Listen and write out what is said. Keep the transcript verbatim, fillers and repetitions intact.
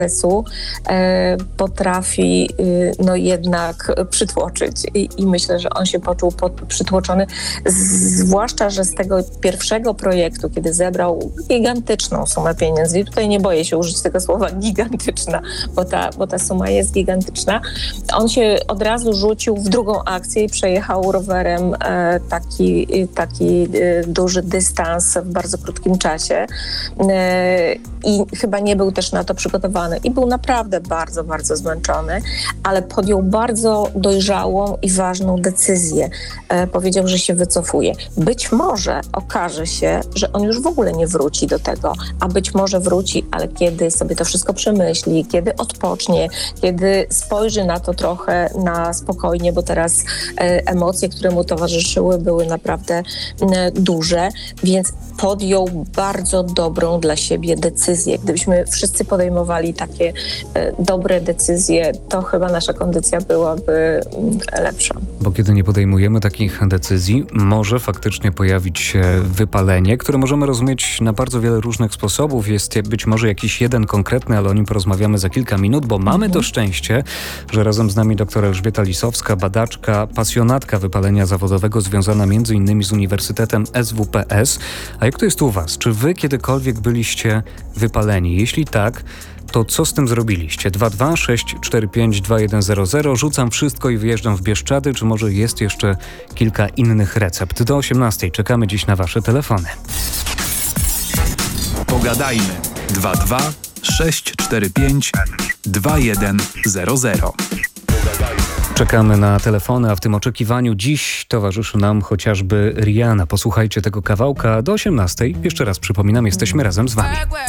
e, potrafi y, no jednak przytłoczyć I, i myślę, że on się poczuł pod, przytłoczony, z, zwłaszcza, że z tego pierwszego projektu, kiedy zebrał gigantyczną sumę pieniędzy, i tutaj nie boję się użyć tego słowa gigantyczna, bo ta, bo ta suma jest gigantyczna, on się od razu rzucił w drugą akcję i przejechał rowerem e, taki, taki e, duży dystans w bardzo krótkim czasie e, i chyba nie był też na to przygotowany i był naprawdę bardzo, bardzo zmęczony, ale podjął bardzo dojrzałą i ważną decyzję. E, powiedział, że się wycofuje. Być może okaże się, że on już w ogóle nie wróci do tego, a być może wróci, ale kiedy sobie to wszystko przemyśli, kiedy odpocznie, kiedy spojrzy na to trochę na spokojnie, bo teraz e, emocje, które mu towarzyszyły, były naprawdę e, duże, więc podjął bardzo dobrą dla siebie decyzję. Gdybyśmy wszyscy podejmowali takie e, dobre decyzje, to chyba nasza kondycja byłaby m, lepsza. Bo kiedy nie podejmujemy takich decyzji, może faktycznie pojawić się wypalenie, które możemy rozumieć na bardzo wiele różnych sposobów. Jest być może jakiś jeden konkretny, ale o nim porozmawiamy za kilka minut, bo mamy to szczęście, że razem z nami dr Elżbieta Lisowska, badaczka, pasjonatka wypalenia zawodowego, związana między innymi z Uniwersytetem S W P S. A jak to jest u was? Czy wy kiedykolwiek byliście wypaleni? Jeśli tak, to co z tym zrobiliście? dwa dwa sześć cztery pięć dwa jeden zero zero. Rzucam wszystko i wyjeżdżam w Bieszczady. Czy może jest jeszcze kilka innych recept? Do osiemnastej czekamy dziś na wasze telefony. Pogadajmy. dwa dwa sześć cztery pięć dwa jeden zero zero. Czekamy na telefony, a w tym oczekiwaniu dziś towarzyszy nam chociażby Rihanna. Posłuchajcie tego kawałka do osiemnastej. Jeszcze raz przypominam, jesteśmy razem z wami.